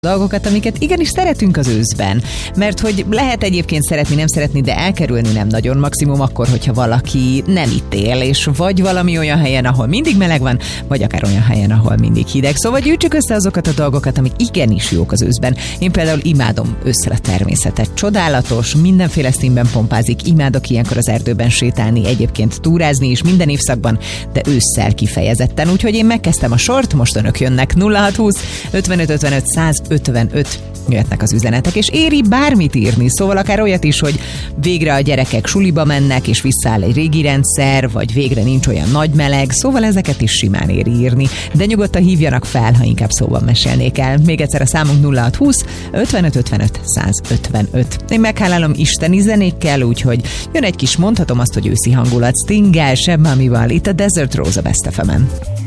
dolgokat, amiket igenis szeretünk az őszben. Mert hogy lehet egyébként szeretni, nem szeretni, de elkerülni nem nagyon, maximum akkor, hogyha valaki nem itt él, és vagy valami olyan helyen, ahol mindig meleg van, vagy akár olyan helyen, ahol mindig hideg. Szóval gyűjtsük össze azokat a dolgokat, amik igenis jók az őszben. Én például imádom ősszel a természetet. Csodálatos, mindenféle színben pompázik, imádok ilyenkor az erdőben sétálni, egyébként túrázni is minden évszakban, de ősszel kifejezetten. Úgyhogy én megkezdtem a sort, most önök jönnek 0620 55 55 155 jöhetnek az üzenetek, és éri bármit írni, szóval akár olyat is, hogy végre a gyerekek suliba mennek, és visszaáll egy régi rendszer, vagy végre nincs olyan nagy meleg, szóval ezeket is simán éri írni, de nyugodtan hívjanak fel, ha inkább szóban mesélnék el. Még egyszer a számunk 0620 55 55 155. Én meghálálom isteni zenékkel, úgyhogy jön egy kis, mondhatom azt, hogy őszi hangulat, Stinggel, Sebb Mamival, itt a Desert Rose a Best FM-en.